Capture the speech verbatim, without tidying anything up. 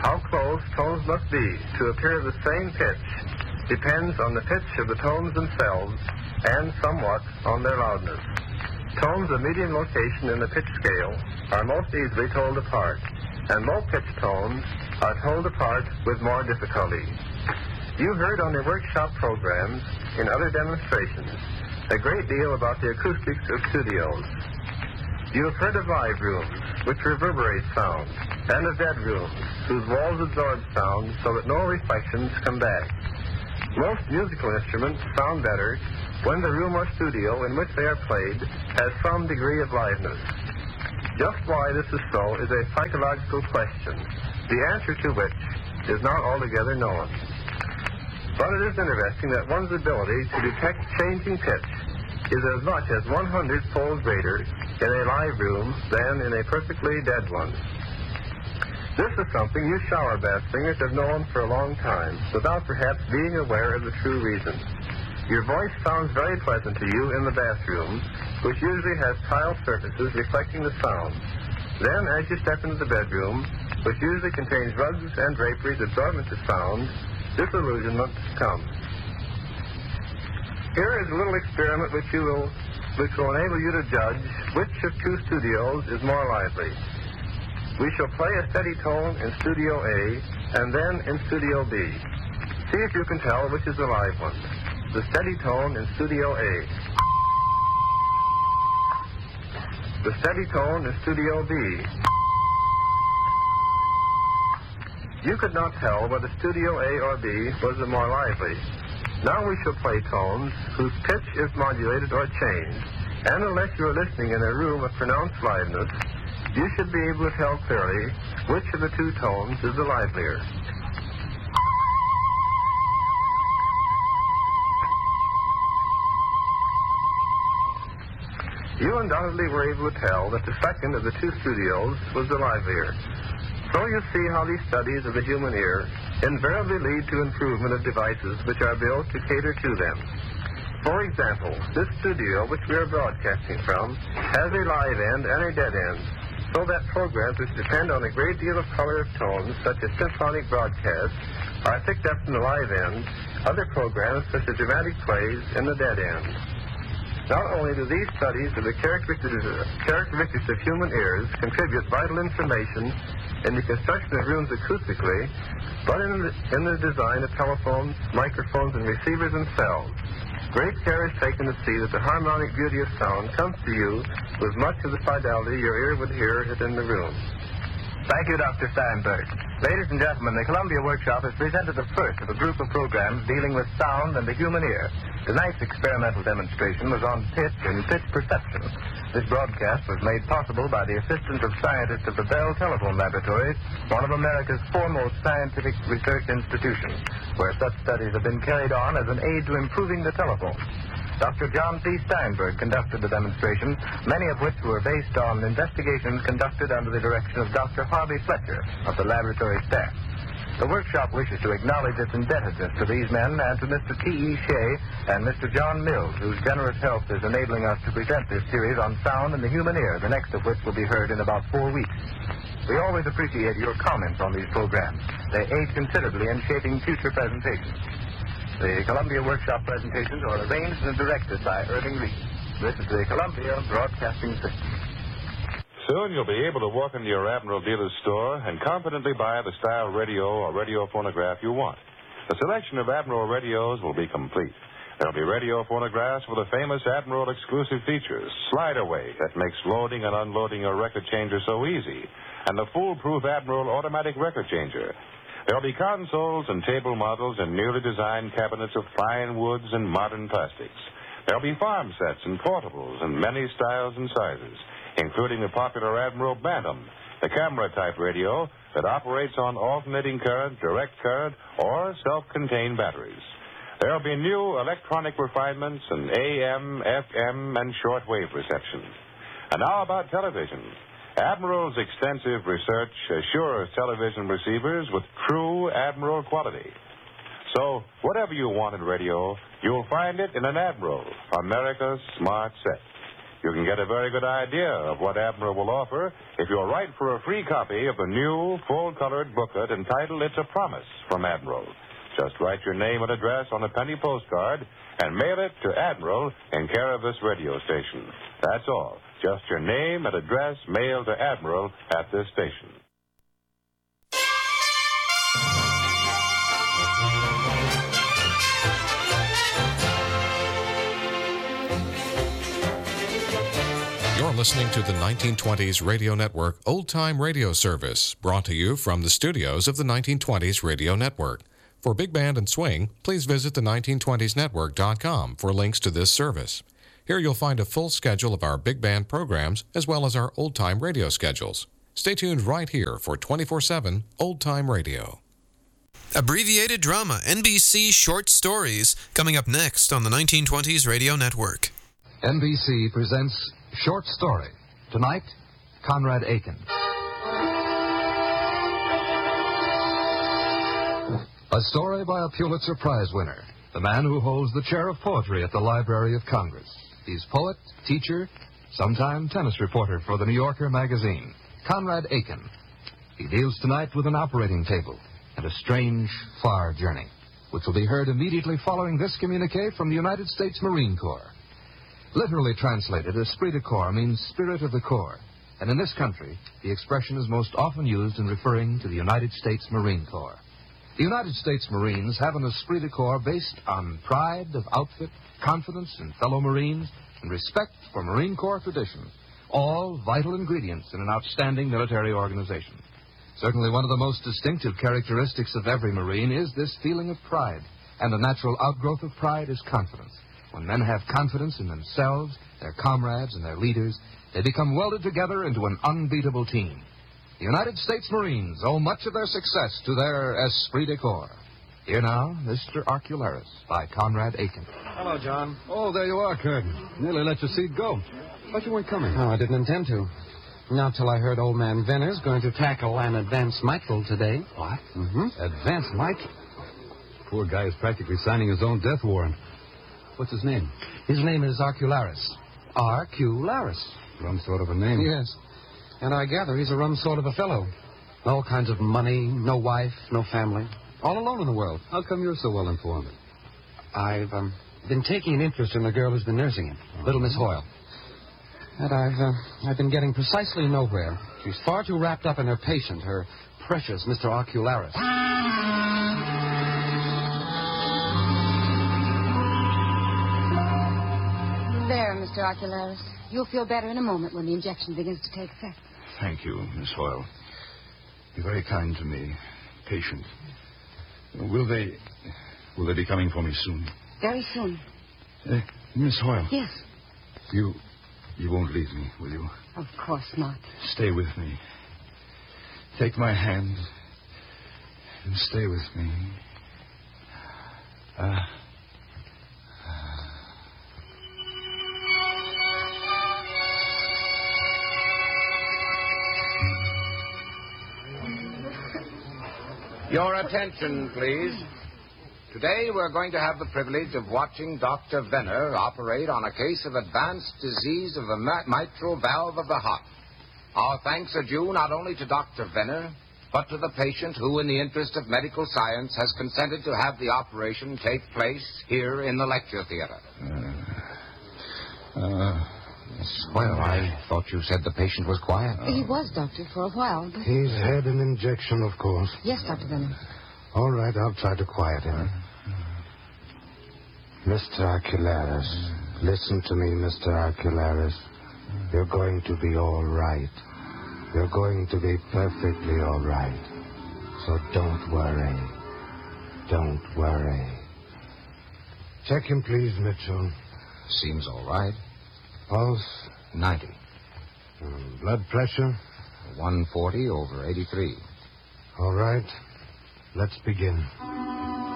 How close tones must be to appear the same pitch depends on the pitch of the tones themselves and somewhat on their loudness. Tones of medium location in the pitch scale are most easily told apart, and low-pitched tones are told apart with more difficulty. You heard on the workshop programs, in other demonstrations, a great deal about the acoustics of studios. You have heard of live rooms, which reverberate sound, and of dead rooms, whose walls absorb sound so that no reflections come back. Most musical instruments sound better when the room or studio in which they are played has some degree of liveness. Just why this is so is a psychological question, the answer to which is not altogether known. But it is interesting that one's ability to detect changing pitch is as much as one hundred fold greater in a live room than in a perfectly dead one. This is something you shower bath singers have known for a long time, without perhaps being aware of the true reason. Your voice sounds very pleasant to you in the bathroom, which usually has tile surfaces reflecting the sound. Then, as you step into the bedroom, which usually contains rugs and draperies absorbent to sound, disillusionment comes. Here is a little experiment which you will, which will enable you to judge which of two studios is more lively. We shall play a steady tone in Studio A and then in Studio B. See if you can tell which is the live one. The steady tone in Studio A. The steady tone in Studio B. You could not tell whether Studio A or B was the more lively. Now we shall play tones whose pitch is modulated or changed, and unless you are listening in a room of pronounced liveness, you should be able to tell clearly which of the two tones is the livelier. You undoubtedly were able to tell that the second of the two studios was the livelier. So you see how these studies of the human ear invariably lead to improvement of devices which are built to cater to them. For example, this studio which we are broadcasting from has a live end and a dead end, so that programs which depend on a great deal of color of tones, such as symphonic broadcasts, are picked up in the live end, other programs, such as dramatic plays, in the dead end. Not only do these studies of the characteristics, characteristics of human ears contribute vital information in the construction of rooms acoustically, but in the, in the design of telephones, microphones, and receivers themselves, great care is taken to see that the harmonic beauty of sound comes to you with much of the fidelity your ear would hear it in the room. Thank you, Doctor Steinberg. Ladies and gentlemen, the Columbia Workshop has presented the first of a group of programs dealing with sound and the human ear. Tonight's experimental demonstration was on pitch and pitch perception. This broadcast was made possible by the assistance of scientists of the Bell Telephone Laboratories, one of America's foremost scientific research institutions, where such studies have been carried on as an aid to improving the telephone. Doctor John C. Steinberg conducted the demonstration, many of which were based on investigations conducted under the direction of Doctor Harvey Fletcher of the laboratory staff. The workshop wishes to acknowledge its indebtedness to these men and to Mister T E Shea and Mister John Mills, whose generous help is enabling us to present this series on sound and the human ear, the next of which will be heard in about four weeks. We always appreciate your comments on these programs. They aid considerably in shaping future presentations. The Columbia Workshop presentations are arranged and directed by Irving Reed. This is the Columbia Broadcasting System. Soon you'll be able to walk into your Admiral dealer's store and confidently buy the style radio or radio phonograph you want. The selection of Admiral radios will be complete. There'll be radio phonographs with the famous Admiral exclusive features, slide away that makes loading and unloading your record changer so easy, and the foolproof Admiral automatic record changer. There'll be consoles and table models and newly designed cabinets of fine woods and modern plastics. There'll be farm sets and portables in many styles and sizes, including the popular Admiral Bantam, the camera-type radio that operates on alternating current, direct current, or self-contained batteries. There'll be new electronic refinements in A M, F M, and shortwave reception. And now about television. Admiral's extensive research assures television receivers with true Admiral quality. So, whatever you want in radio, you'll find it in an Admiral, America's smart set. You can get a very good idea of what Admiral will offer if you'll write for a free copy of the new, full-colored booklet entitled It's a Promise from Admiral. Just write your name and address on a penny postcard and mail it to Admiral in care of this radio station. That's all. Just your name and address mailed to Admiral at this station. You're listening to the nineteen twenties Radio Network Old Time Radio Service, brought to you from the studios of the nineteen twenties Radio Network. For Big Band and Swing, please visit the nineteen twenties network dot com for links to this service. Here you'll find a full schedule of our big band programs as well as our old-time radio schedules. Stay tuned right here for twenty-four seven Old-Time Radio. Abbreviated drama, N B C Short Stories, coming up next on the nineteen twenties Radio Network. N B C presents Short Story. Tonight, Conrad Aiken. A story by a Pulitzer Prize winner, the man who holds the chair of poetry at the Library of Congress. He's poet, teacher, sometime tennis reporter for the New Yorker magazine, Conrad Aiken. He deals tonight with an operating table and a strange, far journey, which will be heard immediately following this communique from the United States Marine Corps. Literally translated, esprit de corps means spirit of the Corps, and in this country, the expression is most often used in referring to the United States Marine Corps. The United States Marines have an esprit de corps based on pride of outfit, confidence in fellow Marines, and respect for Marine Corps tradition, all vital ingredients in an outstanding military organization. Certainly one of the most distinctive characteristics of every Marine is this feeling of pride, and a natural outgrowth of pride is confidence. When men have confidence in themselves, their comrades, and their leaders, they become welded together into an unbeatable team. The United States Marines owe much of their success to their esprit de corps. Here now, Mister Arcularis by Conrad Aiken. Hello, John. Oh, there you are, Kurt. Nearly let your seat go. Thought you weren't coming. Oh, I didn't intend to. Not till I heard old man Venner's going to tackle an advanced mitral today. What? Mm-hmm. Advanced mitral? Poor guy is practically signing his own death warrant. What's his name? His name is Arcularis. Arcularis. Rum sort of a name. Yes. And I gather he's a rum sort of a fellow. All kinds of money, no wife, no family. All alone in the world. How come you're so well informed? I've um, been taking an interest in the girl who's been nursing him, uh-huh. Little Miss Hoyle. And I've, uh, I've been getting precisely nowhere. She's far too wrapped up in her patient, her precious Mister Arcularis. There, Mister Arcularis. You'll feel better in a moment when the injection begins to take effect. Thank you, Miss Hoyle. You're very kind to me. Patient. Will they... Will they be coming for me soon? Very soon. Uh, Miss Hoyle. Yes. You... You won't leave me, will you? Of course not. Stay with me. Take my hand and stay with me. Ah... Uh, Your attention, please. Today we're going to have the privilege of watching Doctor Venner operate on a case of advanced disease of the mitral valve of the heart. Our thanks are due not only to Doctor Venner, but to the patient who, in the interest of medical science, has consented to have the operation take place here in the lecture theater. Uh, uh, well, I thought you said the patient was quiet. He was, Doctor, for a while. But... He's had an injection, of course. Yes, Doctor Venner. All right, I'll try to quiet him. Mister Arcularis, listen to me, Mister Arcularis. You're going to be all right. You're going to be perfectly all right. So don't worry. Don't worry. Check him, please, Mitchell. Seems all right. Pulse? ninety. Um, blood pressure? one forty over eighty-three. All right. Let's begin.